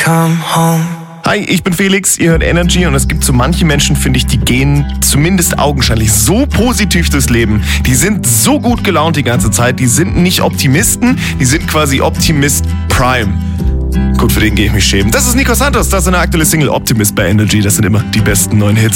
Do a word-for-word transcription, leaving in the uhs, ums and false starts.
come home. Hi, ich bin Felix, ihr hört Energy und es gibt so manche Menschen, finde ich, die gehen zumindest augenscheinlich so positiv durchs Leben. Die sind so gut gelaunt die ganze Zeit, die sind nicht Optimisten, die sind quasi Optimist Prime. Gut, für den gehe ich mich schämen. Das ist Nico Santos, das ist eine aktuelle Single Optimist bei Energy, das sind immer die besten neuen Hits.